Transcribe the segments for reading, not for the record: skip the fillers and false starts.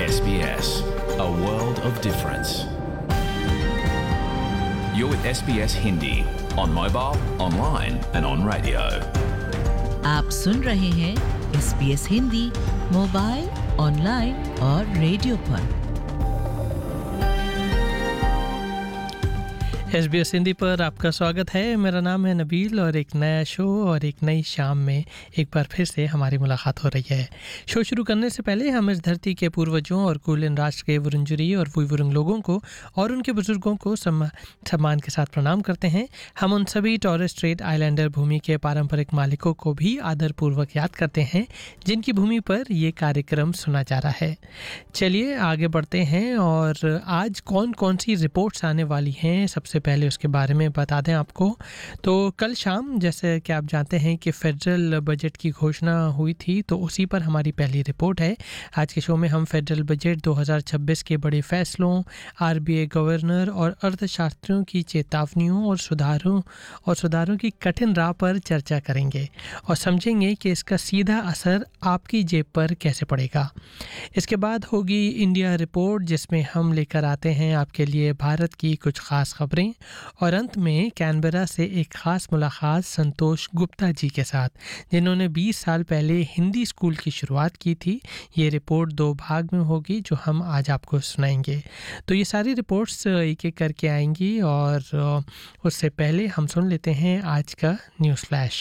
SBS, a world of difference. You're with SBS Hindi on mobile, online and on radio. आप सुन रहे हैं SBS Hindi mobile, online और radio पर। SBS Hindi पर आपका स्वागत है। मेरा नाम है नबील और एक नया शो और एक नई शाम में एक बार फिर से हमारी मुलाकात हो रही है। शो शुरू करने से पहले हम इस धरती के पूर्वजों और कुलीन राष्ट्र के वुरुंजरी और वुइवुरुंग लोगों को और उनके बुजुर्गों को सम्मान के साथ प्रणाम करते हैं। हम उन सभी टॉरेस स्ट्रेट आइलैंडर भूमि के पारंपरिक मालिकों को भी आदरपूर्वक याद करते हैं जिनकी भूमि पर ये कार्यक्रम सुना जा रहा है। चलिए आगे बढ़ते हैं और आज कौन कौन सी रिपोर्ट्स आने वाली हैं सबसे पहले उसके बारे में बता दें आपको। तो कल शाम जैसे कि आप जानते हैं कि फेडरल बजट की घोषणा हुई थी, तो उसी पर हमारी पहली रिपोर्ट है। आज के शो में हम फेडरल बजट 2026 के बड़े फैसलों, RBI गवर्नर और अर्थशास्त्रियों की चेतावनियों और सुधारों की कठिन राह पर चर्चा करेंगे और समझेंगे कि इसका सीधा असर आपकी जेब पर कैसे पड़ेगा। इसके बाद होगी इंडिया रिपोर्ट, जिसमें हम लेकर आते हैं आपके लिए भारत की कुछ खास खबरें और अंत में कैनबरा से एक खास मुलाकात संतोष गुप्ता जी के साथ, जिन्होंने 20 साल पहले हिंदी स्कूल की शुरुआत की थी। ये रिपोर्ट 2 भाग में होगी जो हम आज आपको सुनाएंगे। तो ये सारी रिपोर्ट्स एक एक करके आएंगी और उससे पहले हम सुन लेते हैं आज का न्यूज़ फ्लैश।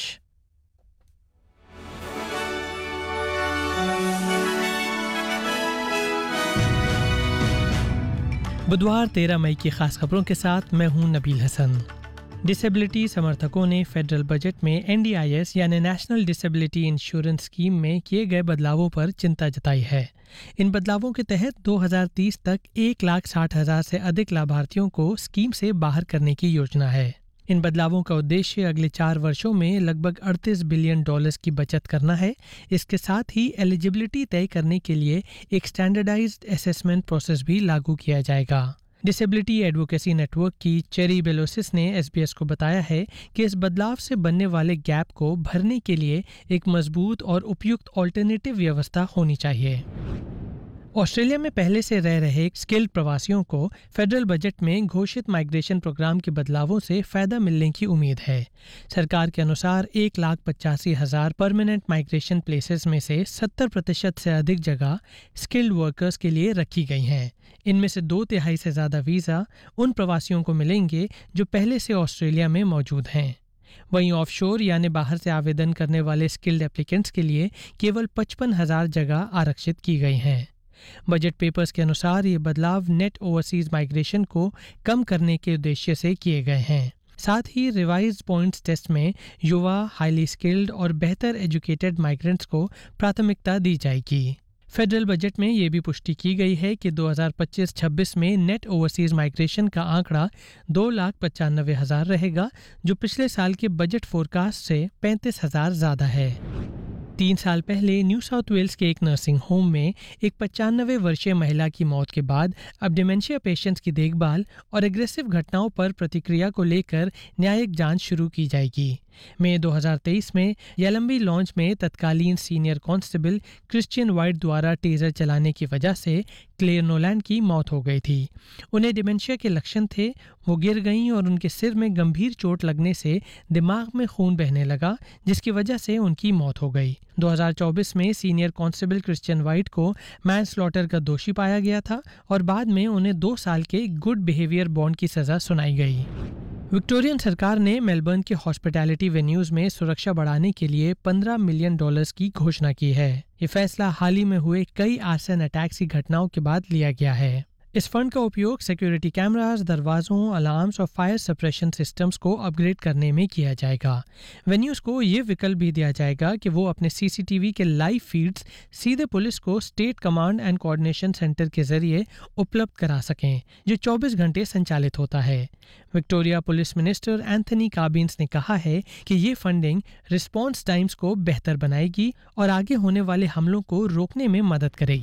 बुधवार 13 मई की खास खबरों के साथ मैं हूं नबील हसन। डिसेबिलिटी समर्थकों ने फेडरल बजट में NDIS यानी नेशनल डिसेबिलिटी इंश्योरेंस स्कीम में किए गए बदलावों पर चिंता जताई है। इन बदलावों के तहत 2030 तक 1,60,000 से अधिक लाभार्थियों को स्कीम से बाहर करने की योजना है। इन बदलावों का उद्देश्य अगले 4 वर्षों में लगभग $38 बिलियन की बचत करना है। इसके साथ ही एलिजिबिलिटी तय करने के लिए एक स्टैंडर्डाइज्ड असेसमेंट प्रोसेस भी लागू किया जाएगा। डिसेबिलिटी एडवोकेसी नेटवर्क की चेरी बेलोसिस ने SBS को बताया है कि इस बदलाव से बनने वाले गैप को भरने के लिए एक मजबूत और उपयुक्त ऑल्टरनेटिव व्यवस्था होनी चाहिए। ऑस्ट्रेलिया में पहले से रह रहे स्किल्ड प्रवासियों को फेडरल बजट में घोषित माइग्रेशन प्रोग्राम के बदलावों से फ़ायदा मिलने की उम्मीद है। सरकार के अनुसार 1,85,000 परमानेंट माइग्रेशन प्लेसेस में से 70% से अधिक जगह स्किल्ड वर्कर्स के लिए रखी गई हैं। इनमें से 2/3 से ज़्यादा वीज़ा उन प्रवासियों को मिलेंगे जो पहले से ऑस्ट्रेलिया में मौजूद हैं। वहीं ऑफशोर यानी बाहर से आवेदन करने वाले स्किल्ड एप्लीकेंट्स के लिए केवल 55,000 जगह आरक्षित की गई हैं। बजट पेपर्स के अनुसार ये बदलाव नेट ओवरसीज माइग्रेशन को कम करने के उद्देश्य से किए गए हैं। साथ ही रिवाइज्ड पॉइंट्स टेस्ट में युवा, हाईली स्किल्ड और बेहतर एजुकेटेड माइग्रेंट्स को प्राथमिकता दी जाएगी। फेडरल बजट में ये भी पुष्टि की गई है कि 2025-26 में नेट ओवरसीज माइग्रेशन का आंकड़ा 2,95,000 रहेगा, जो पिछले साल के बजट फोरकास्ट से 35,000 ज़्यादा है। 3 साल पहले न्यू साउथ वेल्स के एक नर्सिंग होम में एक 95 वर्षीय महिला की मौत के बाद अब डिमेंशिया पेशेंट्स की देखभाल और एग्रेसिव घटनाओं पर प्रतिक्रिया को लेकर न्यायिक जांच शुरू की जाएगी। मई 2023 में यालम्बी लॉन्च में तत्कालीन सीनियर कांस्टेबल क्रिश्चियन वाइट द्वारा टेजर चलाने की वजह से क्लेयर नोलैंड की मौत हो गई थी। उन्हें डिमेंशिया के लक्षण थे। वो गिर गईं और उनके सिर में गंभीर चोट लगने से दिमाग में खून बहने लगा, जिसकी वजह से उनकी मौत हो गई। 2024 में सीनियर कांस्टेबल क्रिश्चियन वाइट को मैनस्लॉटर का दोषी पाया गया था और बाद में उन्हें 2 साल के गुड बिहेवियर बॉन्ड की सज़ा सुनाई गई। विक्टोरियन सरकार ने मेलबर्न के हॉस्पिटैलिटी वेन्यूज़ में सुरक्षा बढ़ाने के लिए $15 मिलियन की घोषणा की है। ये फैसला हाल ही में हुए कई आर्सन अटैक्स की घटनाओं के बाद लिया गया है। इस फंड का उपयोग सिक्योरिटी कैमरास, दरवाज़ों, अलार्म्स और फायर सप्रेशन सिस्टम्स को अपग्रेड करने में किया जाएगा। वेन्यूज़ को ये विकल्प भी दिया जाएगा कि वो अपने CCTV के लाइव फीड्स सीधे पुलिस को state command and coordination centre के जरिए उपलब्ध करा सकें, जो 24 घंटे संचालित होता है। विक्टोरिया पुलिस मिनिस्टर एंथनी काबिन्स ने कहा है कि ये फंडिंग रिस्पॉन्स टाइम्स को बेहतर बनाएगी और आगे होने वाले हमलों को रोकने में मदद करेगी।